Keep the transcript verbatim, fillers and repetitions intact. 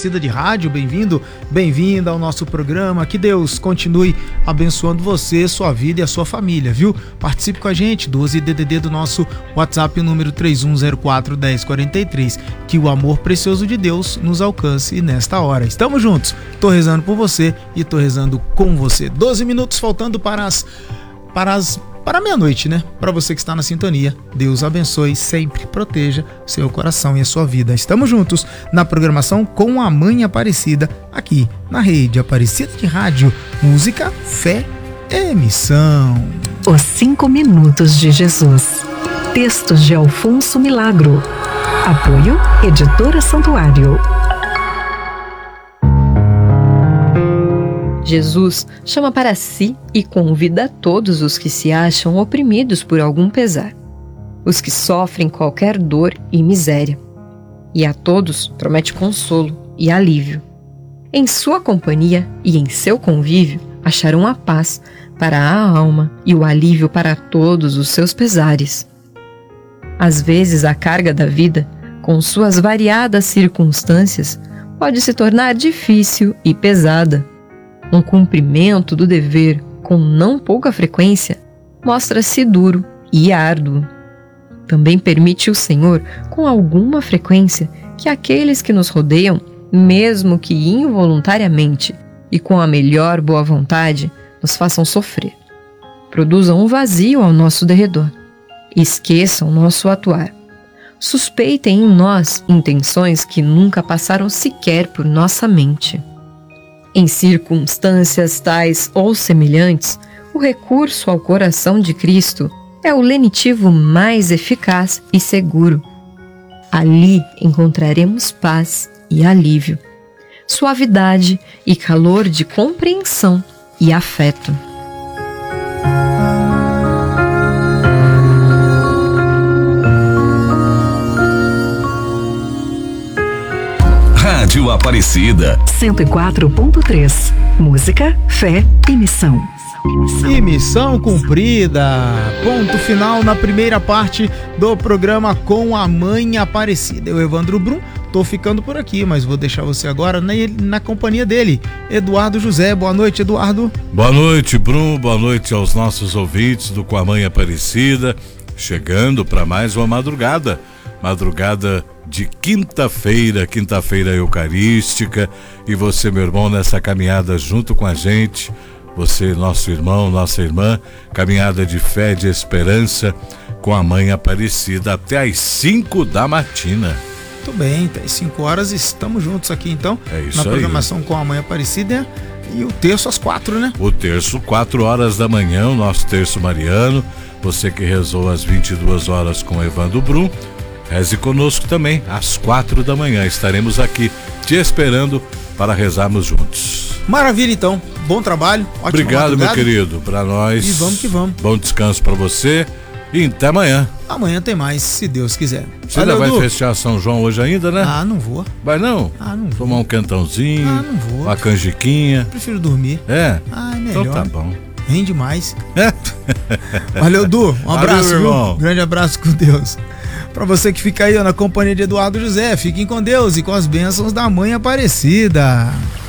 Aparecida de Rádio. Bem-vindo, bem-vinda ao nosso programa. Que Deus continue abençoando você, sua vida e a sua família, viu? Participe com a gente, doze D D D do nosso WhatsApp, número três um zero quatro, um zero quatro três. Que o amor precioso de Deus nos alcance nesta hora. Estamos juntos. Tô rezando por você e tô rezando com você. doze minutos faltando para as... para as para meia-noite, né? Para você que está na sintonia, Deus abençoe, sempre proteja seu coração e a sua vida. Estamos juntos na programação com a Mãe Aparecida, aqui na Rede Aparecida de Rádio, música, fé e missão. Os cinco minutos de Jesus. Textos de Alfonso Milagro. Apoio Editora Santuário. Jesus chama para si e convida a todos os que se acham oprimidos por algum pesar, os que sofrem qualquer dor e miséria, e a todos promete consolo e alívio. Em sua companhia e em seu convívio acharão a paz para a alma e o alívio para todos os seus pesares. Às vezes a carga da vida, com suas variadas circunstâncias, pode se tornar difícil e pesada. Um cumprimento do dever com não pouca frequência mostra-se duro e árduo. Também permite o Senhor, com alguma frequência, que aqueles que nos rodeiam, mesmo que involuntariamente e com a melhor boa vontade, nos façam sofrer. Produzam um vazio ao nosso derredor. Esqueçam nosso atuar. Suspeitem em nós intenções que nunca passaram sequer por nossa mente. Em circunstâncias tais ou semelhantes, o recurso ao coração de Cristo é o lenitivo mais eficaz e seguro. Ali encontraremos paz e alívio, suavidade e calor de compreensão e afeto. Rádio Aparecida cento e quatro ponto três. Música, fé e missão. E missão cumprida. Ponto final na primeira parte do programa com a Mãe Aparecida. Eu, Evandro Brum, tô ficando por aqui, mas vou deixar você agora na, na companhia dele, Eduardo José. Boa noite, Eduardo. Boa noite, Brum. Boa noite aos nossos ouvintes do Com a Mãe Aparecida. Chegando para mais uma madrugada. Madrugada de quinta-feira, quinta-feira eucarística, e você, meu irmão, nessa caminhada junto com a gente, você, nosso irmão, nossa irmã, caminhada de fé, de esperança, com a Mãe Aparecida, até às cinco da matina. Muito bem, até às cinco horas estamos juntos aqui, então, é isso na aí. Programação com a Mãe Aparecida, e o terço às quatro, né? O terço, quatro horas da manhã, o nosso terço mariano, você que rezou às vinte e duas horas com o Evandro Brum, reze conosco também, às quatro da manhã. Estaremos aqui te esperando para rezarmos juntos. Maravilha, então. Bom trabalho. Ótima Obrigado, madrugada. meu querido. Para nós. E vamos que vamos. Bom descanso para você. E até amanhã. Amanhã tem mais, se Deus quiser. Você ainda vai festejar São João hoje ainda, né? Ah, não vou. Vai não? Ah, não vou. Tomar um cantãozinho. Ah, não vou. Uma canjiquinha. Prefiro dormir. É? Ah, é melhor. Então tá bom. Rende mais. Valeu, Du. Um abraço, Valeu, irmão. Um grande abraço com Deus. Pra você que fica aí ó, na companhia de Eduardo José, fiquem com Deus e com as bênçãos da Mãe Aparecida.